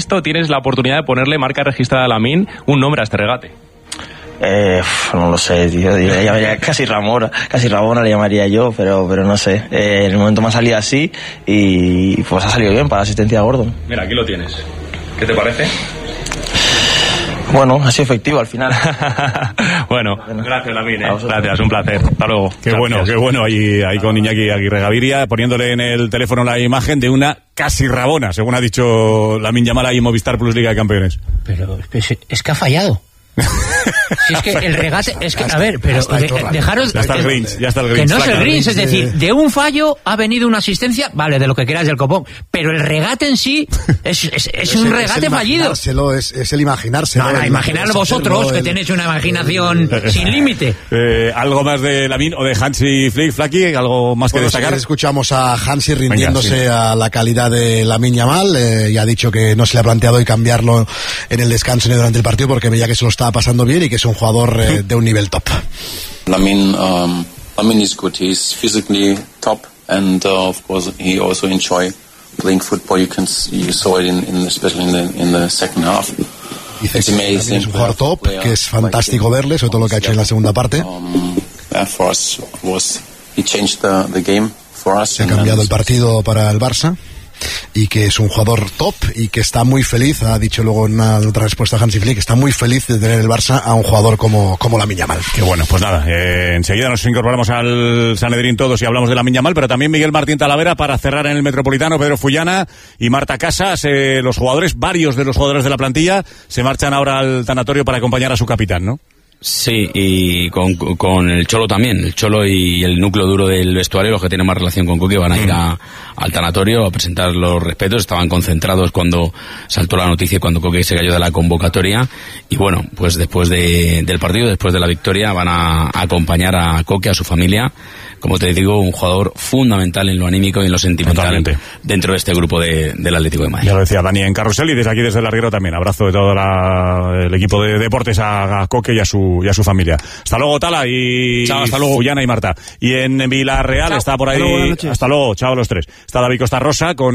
esto tienes la oportunidad de ponerle marca registrada a Lamine un nombre a este regate. No lo sé, tío. Le llamaría casi Rabona le llamaría yo, pero no sé. En el momento me ha salido así y pues ha salido bien para la asistencia a Gordon. Mira, aquí lo tienes. ¿Qué te parece? Bueno, ha sido efectivo al final. Bueno, gracias, Lamine. Gracias, un placer. Hasta luego. Qué bueno ahí con Iñaki Aguirre Gaviria, poniéndole en el teléfono la imagen de una casi Rabona, según ha dicho Lamine Yamal ahí en Movistar Plus Liga de Campeones. Pero es que ha fallado. Si es que el regate, es que, a ver, pero dejaros. Ya está el Greens. Que no es el Greens, es decir, de un fallo ha venido una asistencia, vale, de lo que quieras del copón, pero el regate en sí es un regate fallido. Es el imaginárselo. No, imaginar vosotros, que tenéis una imaginación sin límite. ¿Algo más de Lamine o de Hansi Flick, Flaky? ¿Algo más que destacar? Escuchamos a Hansi rindiéndose a la calidad de Lamine Yamal, y ha dicho que no se le ha planteado hoy cambiarlo en el descanso ni durante el partido porque veía que se lo estaba pasando bien y que es un jugador de un nivel top. Lamine is good. He's physically top, and of course he also enjoy playing football. You saw it especially in the second half. Dice que es un jugador top, que es fantástico verle, sobre todo lo que ha hecho en la segunda parte. For us he changed the game for us. Se ha cambiado el partido para el Barça. Y que es un jugador top y que está muy feliz, ha dicho luego en otra respuesta a Hansi Flick, que está muy feliz de tener el Barça a un jugador como Lamine Yamal. Qué bueno, pues nada, enseguida nos incorporamos al Sanedrín todos y hablamos de Lamine Yamal, pero también Miguel Martín Talavera para cerrar en el Metropolitano, Pedro Fullana y Marta Casas, varios de los jugadores de la plantilla se marchan ahora al tanatorio para acompañar a su capitán, ¿no? Sí, y con el Cholo también. El Cholo y el núcleo duro del vestuario, los que tienen más relación con Coque, van a ir al tanatorio a presentar los respetos. Estaban concentrados cuando saltó la noticia, cuando Coque se cayó de la convocatoria. Y bueno, pues después del partido, después de la victoria, van a acompañar a Coque, a su familia. Como te digo, un jugador fundamental en lo anímico y en lo sentimental dentro de este grupo del Atlético de Madrid. Ya lo decía Dani en Carrusel, y desde aquí, desde el larguero también. Abrazo de todo el equipo de deportes a Coque y a su familia. Hasta luego, Tala, y chao, hasta luego, Fullana y Marta. Y en Villarreal está por ahí. Hasta luego, chao a los tres. Está David Costa Rosa con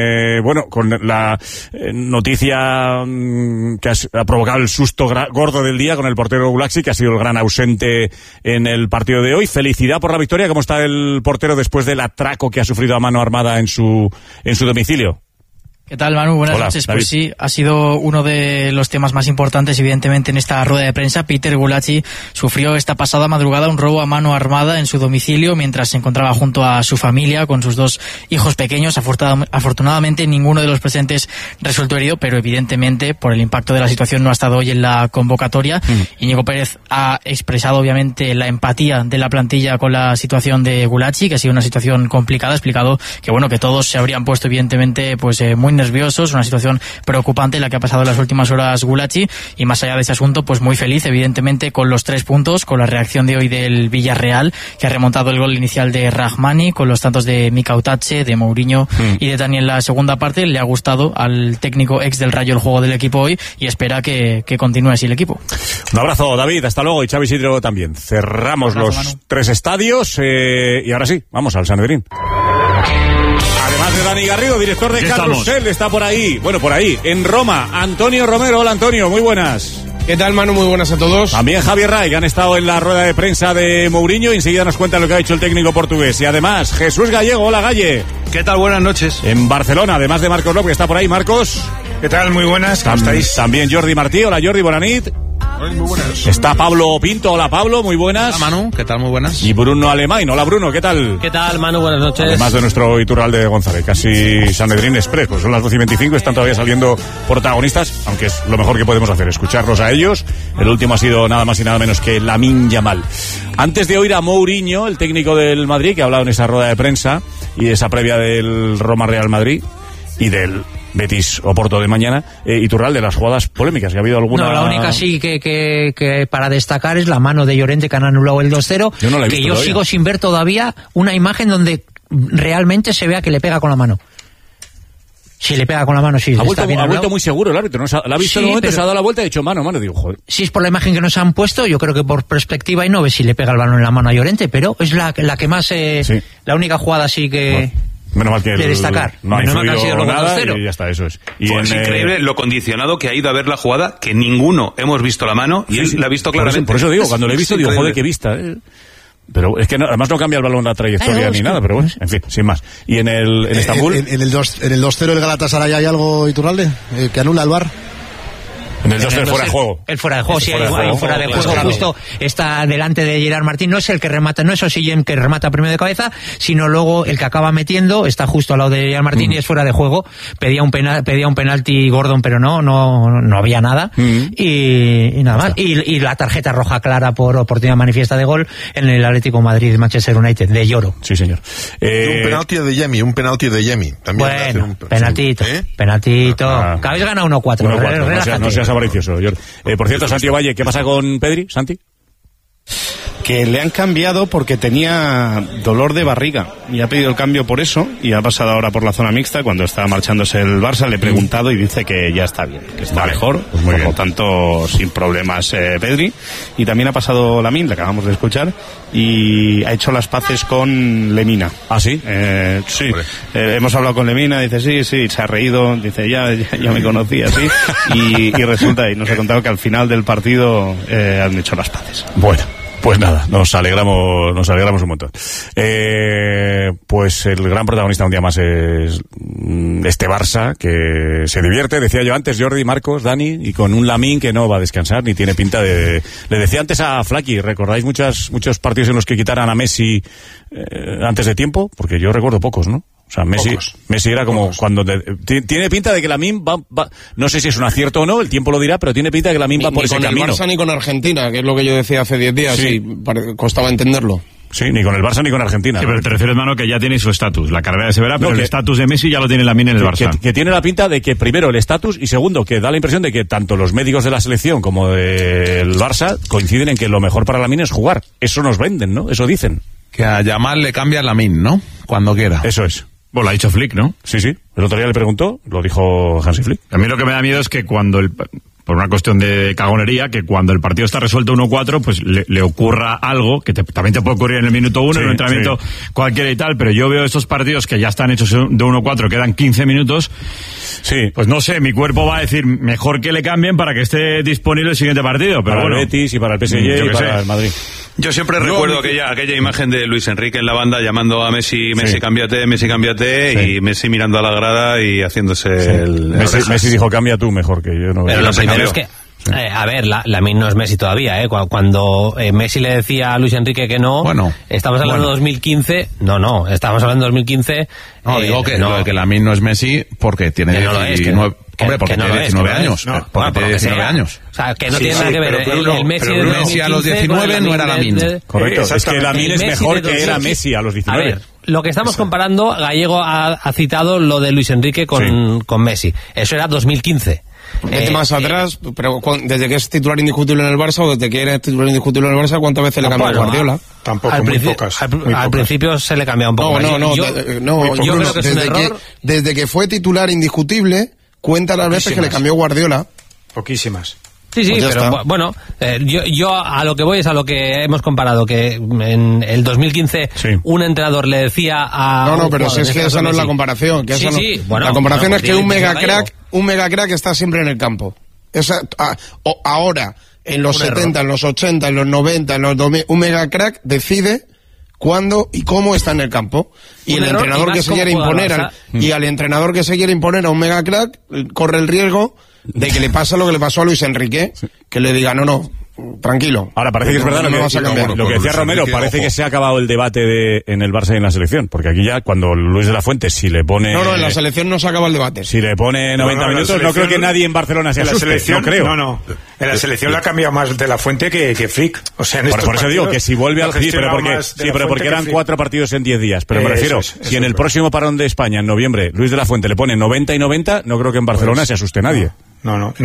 la noticia que ha provocado el susto gordo del día con el portero Gulaxi, que ha sido el gran ausente en el partido de hoy. Felicidad por la victoria. ¿Cómo está el portero después del atraco que ha sufrido a mano armada en su domicilio? ¿Qué tal, Manu? Buenas noches. David. Pues sí, ha sido uno de los temas más importantes, evidentemente, en esta rueda de prensa. Peter Gulacsi sufrió esta pasada madrugada un robo a mano armada en su domicilio mientras se encontraba junto a su familia con sus dos hijos pequeños. Afortunadamente, ninguno de los presentes resultó herido, pero evidentemente, por el impacto de la situación, no ha estado hoy en la convocatoria. Íñigo Pérez ha expresado, obviamente, la empatía de la plantilla con la situación de Gulacsi, que ha sido una situación complicada. Ha explicado que, bueno, que todos se habrían puesto, evidentemente, pues muy nerviosos, una situación preocupante la que ha pasado en las últimas horas Gulacsi, y más allá de ese asunto, pues muy feliz, evidentemente, con los 3 puntos, con la reacción de hoy del Villarreal, que ha remontado el gol inicial de Rahmani, con los tantos de Mika Utache, de Mourinho y de Dani en la segunda parte. Le ha gustado al técnico ex del Rayo el juego del equipo hoy y espera que continúe así el equipo. Un abrazo, David, hasta luego, y Xavi Isidro también. Cerramos los Manu. 3 estadios y ahora sí, vamos al Sanedrín. Además de Dani Garrido, director de Carrusel, está por ahí, en Roma, Antonio Romero. Hola, Antonio, muy buenas. ¿Qué tal, Manu? Muy buenas a todos. También Javier Ray, que han estado en la rueda de prensa de Mourinho, y enseguida nos cuentan lo que ha dicho el técnico portugués. Y además, Jesús Gallego. Hola, Galle. ¿Qué tal? Buenas noches. En Barcelona, además de Marcos López, que está por ahí. Marcos. ¿Qué tal? Muy buenas. ¿Cómo estáis? También Jordi Martí. Hola, Jordi, bonanit. Muy buenas. Está Pablo Pinto. Hola, Pablo, muy buenas. Hola, Manu. ¿Qué tal? Muy buenas. Y Bruno Alemán. Hola, Bruno, ¿qué tal? ¿Qué tal, Manu? Buenas noches. Además de nuestro Iturralde González, casi Sanedrín Express. Pues son las 12:25, están todavía saliendo protagonistas, aunque es lo mejor que podemos hacer, escucharlos a ellos. El último ha sido nada más y nada menos que Lamine Yamal. Antes de oír a Mourinho, el técnico del Madrid, que ha hablado en esa rueda de prensa y esa previa del Roma-Real Madrid y del Betis Oporto de mañana, Iturralde, de las jugadas polémicas, que ha habido alguna... No, la única sí que para destacar es la mano de Llorente, que han anulado el 2-0, yo no la he visto que yo todavía. Sigo sin ver todavía una imagen donde realmente se vea que le pega con la mano. Si le pega con la mano, sí. Ha vuelto muy seguro el árbitro, ¿no? La ha visto en un momento, se ha dado la vuelta y ha dicho mano, digo, joder. Si es por la imagen que nos han puesto, yo creo que por perspectiva y no ve si le pega el balón en la mano a Llorente, pero es la que más... La única jugada así que... Menos mal que de destacar. No ha Menos mal que han sido influido los nada 2-0. y ya está, eso es. Y Es increíble lo condicionado que ha ido a ver la jugada, que ninguno hemos visto la mano y él la ha visto claramente. Por eso digo, cuando lo he visto, digo, joder, qué vista. Pero es que además no cambia el balón la trayectoria ni nada, pero bueno, en fin, sin más. Y en Estambul... En el 2-0 el Galatasaray hay algo, Iturralde, que anula el VAR. En el 2-0 fuera de juego. El fuera de juego, sí, fuera de hay juego, fuera de juego. claro. Justo está delante de Gerard Martín. No es el que remata, no es Ossillén que remata primero de cabeza, sino luego el que acaba metiendo, está justo al lado de Gerard Martín y es fuera de juego. Pedía un penalti Gordon, pero no había nada. Y nada más. Y la tarjeta roja clara por oportunidad manifiesta de gol en el Atlético Madrid, Manchester United, de Lloro. Sí, señor. Un penalti de Yemi. También bueno, penaltito. Que habéis ganado 1-4. No seas avaricioso, Jordi. Por cierto, Santi Valle, ¿qué pasa con Pedri, Santi? Que le han cambiado porque tenía dolor de barriga y ha pedido el cambio por eso y ha pasado ahora por la zona mixta. Cuando estaba marchándose el Barça le he preguntado y dice que ya está bien, que está mejor, pues por lo tanto sin problemas Pedri. Y también ha pasado Lamine, le acabamos de escuchar, y ha hecho las paces con Lemina. ¿Ah, sí? Sí. Hemos hablado con Lemina, dice sí, se ha reído, dice ya me conocía, sí. Y resulta, y nos ha contado que al final del partido han hecho las paces. Bueno. Pues nada, nos alegramos un montón. Pues el gran protagonista un día más es este Barça, que se divierte, decía yo antes, Jordi, Marcos, Dani, y con un Lamine que no va a descansar, ni tiene pinta de... Le decía antes a Flaky, ¿recordáis muchos partidos en los que quitaran a Messi antes de tiempo? Porque yo recuerdo pocos, ¿no? O sea, Messi era como cuando... Tiene pinta de que Lamine va... No sé si es un acierto o no, el tiempo lo dirá, pero tiene pinta de que Lamine va por ese camino. Ni con el Barça ni con Argentina, que es lo que yo decía hace 10 días, sí. Costaba entenderlo. Sí, ni con el Barça ni con Argentina. Sí, pero te refieres, mano, que ya tiene su estatus. La carrera se verá, pero el estatus de Messi ya lo tiene Lamine en el Barça. Que tiene la pinta de que, primero, el estatus, y segundo, que da la impresión de que tanto los médicos de la selección como del Barça coinciden en que lo mejor para Lamine es jugar. Eso nos venden, ¿no? Eso dicen. Que a Yamal le cambia Lamine, ¿no? Cuando quiera. Eso es. Bueno, lo ha dicho Flick, ¿no? Sí. El otro día le preguntó, lo dijo Hansi Flick. A mí lo que me da miedo es que cuando por una cuestión de cagonería, que cuando el partido está resuelto 1-4, pues le ocurra algo, que también te puede ocurrir en el minuto 1, en un entrenamiento cualquiera y tal, pero yo veo estos partidos que ya están hechos de 1-4, quedan 15 minutos, pues no sé, mi cuerpo va a decir, mejor que le cambien para que esté disponible el siguiente partido, pero para el Betis y para el PSG y para el Madrid. Yo siempre recuerdo aquella imagen de Luis Enrique en la banda llamando a Messi, cámbiate, y Messi mirando a la grada y haciéndose el Messi dijo, cambia tú mejor que yo. No. Pero lo primero es que, a ver, Lamine no es Messi todavía, Cuando Messi le decía a Luis Enrique que no, estamos hablando de 2015, estamos hablando de 2015. No, digo que Lamine no es Messi porque tiene 19... Hombre, porque tiene 19 años. Porque tiene 19 años. O sea, que no tiene nada que ver. El Messi de 2015 a los 19 no era Lamine. Correcto, es que Lamine es mejor que era Messi a los 19. A ver, lo que estamos comparando, Gallego ha citado lo de Luis Enrique con Messi. Eso era 2015. Más atrás, pero desde que es titular indiscutible en el Barça o desde que era titular indiscutible en el Barça, ¿cuántas veces le cambió a Guardiola? Tampoco, muy pocas. Al principio se le cambiaba un poco. Yo creo que es un error. Desde que fue titular indiscutible, cuenta las veces que le cambió Guardiola. Poquísimas. Sí, pues pero está. Bueno, yo a lo que voy es a lo que hemos comparado, que en el 2015 un entrenador le decía a... No, pero si es que esa no es la comparación. Que la comparación es que un mega crack está siempre en el campo. Ahora, en los 70, en los 80, en los 90, en los 2000, un mega crack decide cuándo y cómo está en el campo. Y el entrenador que se quiere imponer al entrenador que se quiere imponer a un mega crack corre el riesgo de que le pasa lo que le pasó a Luis Enrique, que le diga no, tranquilo. Ahora parece que es verdad lo que decía Romero, parece que se ha acabado el debate en el Barça y en la selección, porque aquí ya cuando Luis de la Fuente si le pone... No, en la selección no se acaba el debate. Si le pone 90 minutos, no creo que nadie en Barcelona se asuste, no creo. No, en la selección la ha cambiado más de la Fuente que Flick. O sea, por eso digo que si vuelve al... pero porque eran 4 partidos en 10 días, pero me refiero, si en el próximo parón de España, en noviembre, Luis de la Fuente le pone 90 y 90, no creo que en Barcelona se asuste nadie. No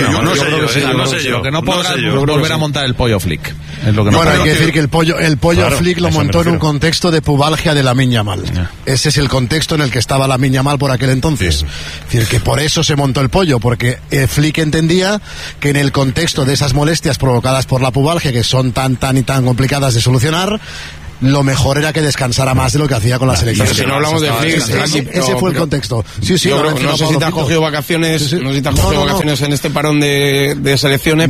sé yo. Lo que no podrá volver a montar el pollo Flick. Hay que decir que el pollo Flick lo montó en un contexto de pubalgia de Lamine Yamal. Ese es el contexto en el que estaba Lamine Yamal por aquel entonces. Es decir, que por eso se montó el pollo, porque Flick entendía que en el contexto de esas molestias provocadas por la pubalgia, que son tan complicadas de solucionar, lo mejor era que descansara más de lo que hacía con la selección. Si no hablamos de Flick, ese fue el contexto. Sí, no sé si te has cogido vacaciones, vacaciones en este parón de selecciones,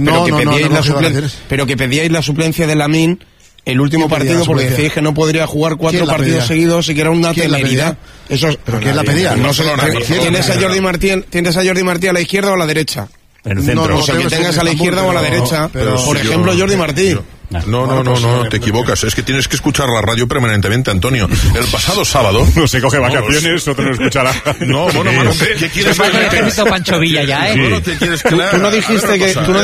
pero que pedíais la suplencia de Lamine el último partido porque decíais que no podría jugar 4 partidos seguidos y que era una temeridad. ¿Pero quién la pedía? No sé. ¿Tienes a Jordi Martí a la izquierda o a la derecha? En el centro. No sé que tengas a la izquierda o a la derecha. Por ejemplo, Jordi Martí. No, te equivocas. Es que tienes que escuchar la radio permanentemente, Antonio. El pasado sábado... No se coge vacaciones, otro no escuchará. No, Manu, ¿qué quieres que necesito Pancho Villa ya, ¿eh? Tú no dijiste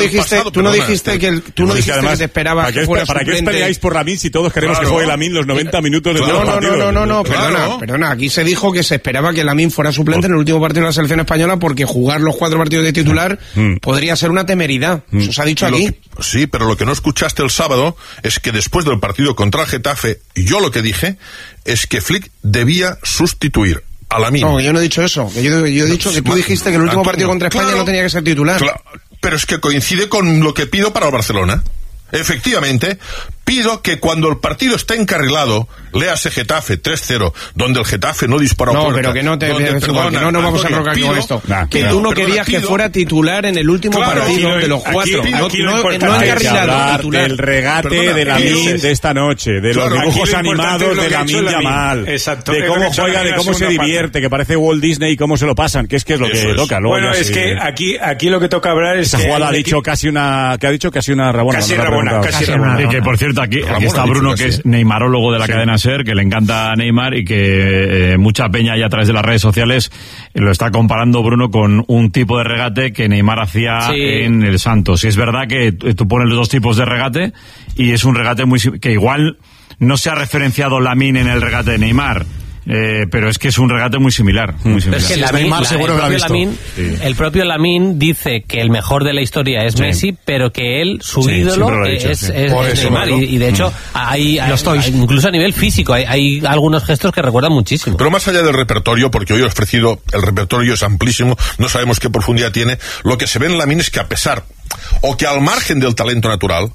que te esperabas que fuera ¿Para qué peleáis por Lamine si todos queremos que juegue Lamine los 90 minutos de todos los partidos? No, perdona. Aquí se dijo que se esperaba que Lamine fuera suplente en el último partido de la selección española porque jugar los 4 partidos de titular podría ser una temeridad. Eso se ha dicho aquí. Sí, pero lo que no escuchaste el sábado es que después del partido contra el Getafe, yo lo que dije es que Flick debía sustituir a Lamine. No, yo no he dicho eso. Yo he dicho que tú dijiste que el último partido contra España no tenía que ser titular. Pero es que coincide con lo que pido para el Barcelona. Efectivamente, pido que cuando el partido esté encarrilado, léase Getafe 3-0, donde el Getafe no disparó puerta. No, pero que no no vamos a enrocar con esto. Que tú no querías que fuera titular en el último partido de los 4. No encarrilado, titular. El regate de Lamine de esta noche, de los dibujos animados de Lamine Yamal, de cómo juega, de cómo se divierte, que parece Walt Disney y cómo se lo pasan, que es lo que toca. Bueno, es que aquí lo que toca hablar es esa jugada ha dicho casi una Rabona. Casi Rabona. Y que, por cierto, aquí está Bruno, que es neymarólogo de la cadena SER, que le encanta Neymar y que mucha peña ya a través de las redes sociales lo está comparando, Bruno, con un tipo de regate que Neymar hacía en el Santos. Y es verdad que tú pones los dos tipos de regate y es un regate que igual no se ha referenciado Lamine en el regate de Neymar. Pero es que es un regate muy similar. Es que el propio Lamine dice que el mejor de la historia es Messi, pero que él, su ídolo, es Neymar. Y de hecho, hay incluso a nivel físico, hay algunos gestos que recuerdan muchísimo. Pero más allá del repertorio, porque hoy he ofrecido, el repertorio es amplísimo, no sabemos qué profundidad tiene, lo que se ve en Lamine es que a pesar, o que al margen del talento natural,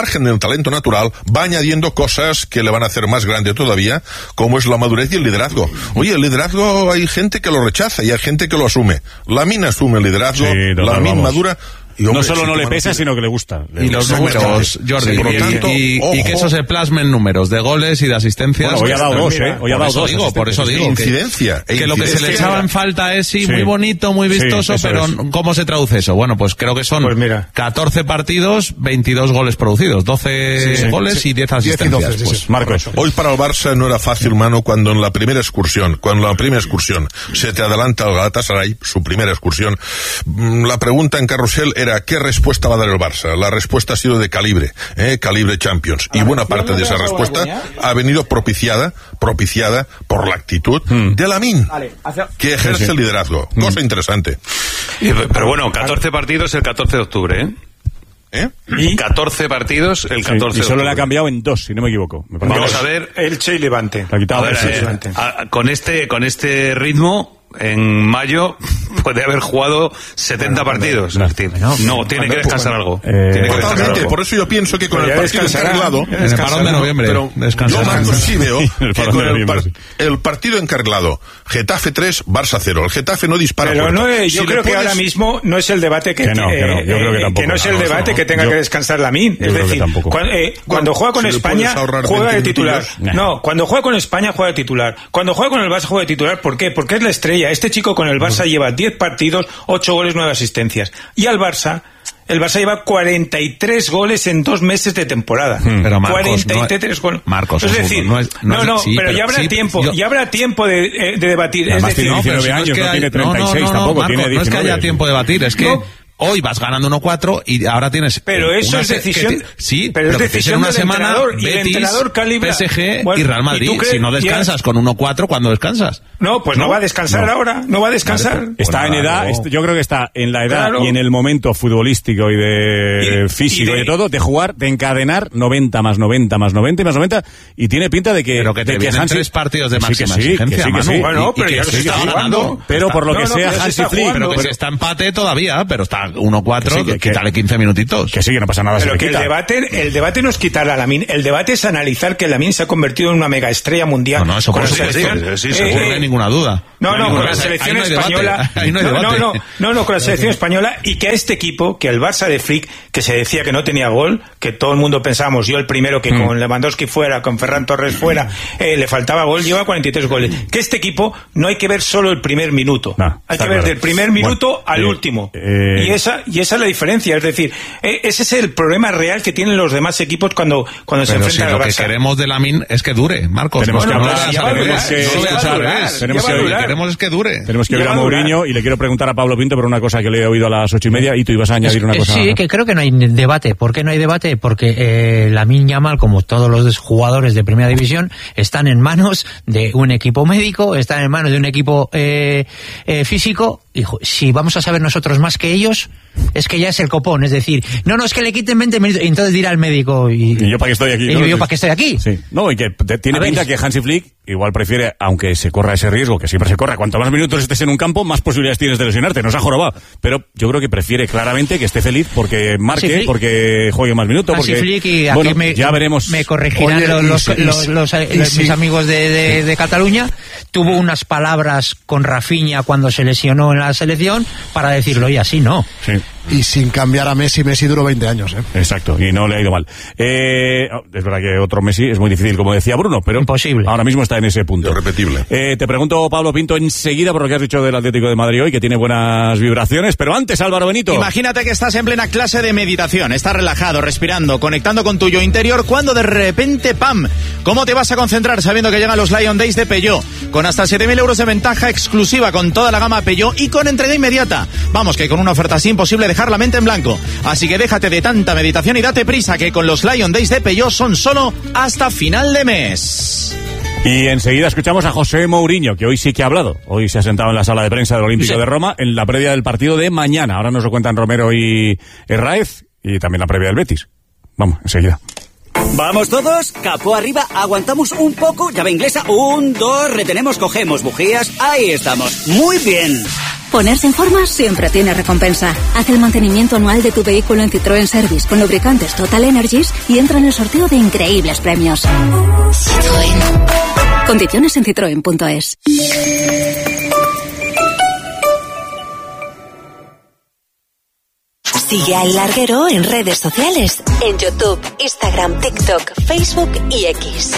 va añadiendo cosas que le van a hacer más grande todavía, como es la madurez y el liderazgo. Oye, el liderazgo hay gente que lo rechaza y hay gente que lo asume. Lamine asume el liderazgo, Lamine madura. Y, hombre, no solo no le pesa, sino que le gusta. Y los números, Jordi, por lo tanto, y que eso se plasme en números de goles y de asistencias. Bueno, hoy ha dado dos, Hoy ha dado dos. Por eso digo. Incidencia. Que lo que se le echaba en falta es, muy bonito, muy vistoso, pero ¿cómo se traduce eso? Bueno, pues creo que son 14 partidos, 22 goles producidos, 12 goles y 10 asistencias. Marcos. Hoy para el Barça no era fácil, mano, cuando en la primera excursión se te adelanta el Galatasaray, su primera excursión, la pregunta en carrusel era ¿qué respuesta va a dar el Barça? La respuesta ha sido de calibre Champions. Y buena parte de esa respuesta ha venido propiciada por la actitud de Lamine, que ejerce el liderazgo. Cosa interesante. Pero bueno, 14 partidos el 14 de octubre, ¿Y? 14 partidos el 14 de octubre. Y solo le ha cambiado en 2, si no me equivoco. Vamos a ver. Elche y Levante. Con este ritmo, en mayo puede haber jugado 70 partidos. No, tiene que descansar algo. Totalmente, por eso yo pienso que con el partido encarrilado, en el parón de noviembre, yo, Marcos, sí veo que con el partido encarrilado, Getafe 3, Barça 0. El Getafe no dispara. Pero yo creo que ahora mismo no es el debate que no es el debate que tenga que descansar Lamine. Es decir, cuando juega con España juega de titular. No, cuando juega con España juega de titular. Cuando juega con el Barça juega de titular. ¿Por qué? Porque es la estrella. Este chico con el Barça lleva 10 partidos, 8 goles, 9 asistencias. Y al Barça, el Barça lleva 43 goles en 2 meses de temporada. Pero Marcos, 43 goles. Marcos, es decir, pero ya habrá tiempo, ya habrá tiempo de debatir. Además, es decir, tiene 19 años, no tiene 36 tampoco, Marcos, tiene 19. No es que haya tiempo de debatir, es que hoy vas ganando 1-4 y ahora tienes... Pero eso es decisión... pero es decisión una semana, Betis, PSG y Real Madrid. Si no descansas con 1-4, ¿cuándo descansas? No, pues no va a descansar ahora, no va a descansar. Está en edad, yo creo que está en la edad y en el momento futbolístico y de físico y de todo, de jugar, de encadenar 90 más 90 más 90 y más 90, y tiene pinta de que... Pero que te vienen 3 partidos de máxima exigencia, sí. Bueno, pero ya se está jugando. Pero por lo que sea Hansi Flick... Pero que se está empate todavía, pero está 1-4, quítale 15 minutitos. Que sí, que no pasa nada. Pero que el debate no es quitar a Lamine, el debate es analizar que Lamine se ha convertido en una mega estrella mundial. No, eso por supuesto, sí, seguro, no hay ninguna duda. No, con la selección española. No, con la selección española, y que a este equipo, que el Barça de Flick, que se decía que no tenía gol, que todo el mundo pensábamos, yo el primero, que con Lewandowski fuera, con Ferran Torres fuera, le faltaba gol, lleva 43 goles. Que este equipo no hay que ver solo el primer minuto, hay que ver del primer minuto al último. Y esa es la diferencia, es decir, ese es el problema real que tienen los demás equipos cuando se enfrentan al Barça. Lo que queremos de Lamine es que dure, Marcos. Tenemos que hablar, queremos que dure. Tenemos que ver a Mourinho, y le quiero preguntar a Pablo Pinto por una cosa que le he oído a las 8:30, y tú ibas a añadir una cosa. Sí, que creo que no hay debate. ¿Por qué no hay debate? Porque Lamine Yamal, como todos los jugadores de Primera División, están en manos de un equipo médico, están en manos de un equipo físico. Hijo, si vamos a saber nosotros más que ellos, es que ya es el copón. Es decir, no, es que le quiten 20 minutos, y entonces dirá el médico, ¿y yo para qué estoy aquí? ¿Y yo para qué estoy aquí? Sí. No, y que tiene pinta que Hansi Flick igual prefiere, aunque se corra ese riesgo, que siempre se corra, cuanto más minutos estés en un campo, más posibilidades tienes de lesionarte. Nos ha jorobado. Pero yo creo que prefiere claramente que esté feliz porque marque, porque juegue más minutos. Porque, Flick, y aquí bueno, ya veremos. Me corregirán mis amigos de Cataluña. Tuvo unas palabras con Rafinha cuando se lesionó en la selección para decirlo, y así no. Sí. Y sin cambiar a Messi duró 20 años. Exacto, y no le ha ido mal. Es verdad que otro Messi es muy difícil, como decía Bruno, pero imposible. Ahora mismo está en ese punto. Irrepetible. Te pregunto, Pablo Pinto, enseguida por lo que has dicho del Atlético de Madrid hoy, que tiene buenas vibraciones, pero antes, Álvaro Benito. Imagínate que estás en plena clase de meditación, estás relajado, respirando, conectando con tu yo interior, cuando de repente, ¡pam! ¿Cómo te vas a concentrar sabiendo que llegan los Lion Days de Peugeot? Con hasta 7.000 euros de ventaja exclusiva con toda la gama Peugeot y con entrega inmediata. Vamos, que con una oferta así imposible dejar la mente en blanco. Así que déjate de tanta meditación y date prisa, que con los Lion Days de Peugeot son solo hasta final de mes. Y enseguida escuchamos a José Mourinho, que hoy sí que ha hablado. Hoy se ha sentado en la sala de prensa del Olímpico de Roma en la previa del partido de mañana. Ahora nos lo cuentan Romero y Herráez, y también la previa del Betis. Vamos, enseguida. ¿Vamos todos? Capó arriba, aguantamos un poco, llave inglesa, 1, 2, retenemos, cogemos bujías, ahí estamos. Muy bien. Ponerse en forma siempre tiene recompensa. Haz el mantenimiento anual de tu vehículo en Citroën Service con lubricantes Total Energies y entra en el sorteo de increíbles premios. Citroën. Condiciones en citroen.es. Sigue a El Larguero en redes sociales, en YouTube, Instagram, TikTok, Facebook y X.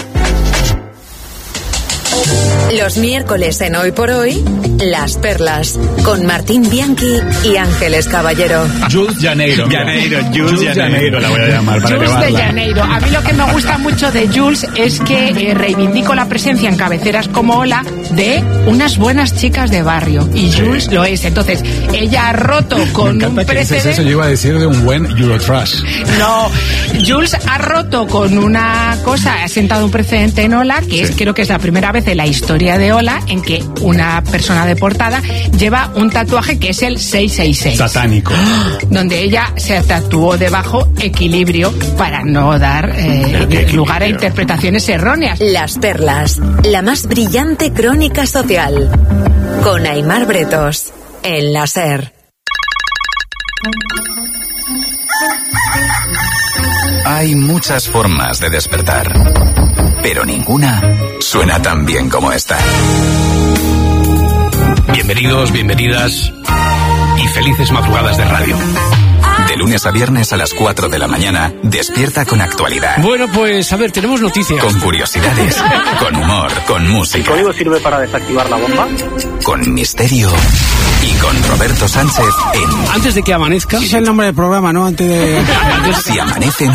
Los miércoles en Hoy por Hoy, Las Perlas, con Martín Bianchi y Ángeles Caballero. Jules Janeiro, Jules Janeiro la voy a llamar para Jules de Janeiro. A mí lo que me gusta mucho de Jules es que reivindico la presencia en cabeceras como Hola de unas buenas chicas de barrio. Y Jules lo es. Entonces, ella ha roto con un precedente. Eso yo iba a decir de un buen Eurotrash. No, Jules ha roto con una cosa, ha sentado un precedente en Hola, que es, creo que es la primera vez en la historia de Hola en que una persona de portada lleva un tatuaje que es el 666. Satánico. Donde ella se tatuó debajo equilibrio para no dar lugar a interpretaciones erróneas. Las Perlas, la más brillante crónica social. Con Aimar Bretos, en la SER. Hay muchas formas de despertar, pero ninguna suena tan bien como esta. Bienvenidos, bienvenidas y felices madrugadas de radio. De lunes a viernes a las 4 de la mañana, despierta con actualidad. Bueno, pues a ver, tenemos noticias. Con curiosidades, con humor, con música. ¿El código sirve para desactivar la bomba? Con misterio y con Roberto Sánchez en... Antes de que amanezca. Ese es el nombre del programa, ¿no? Antes de... Si amanece,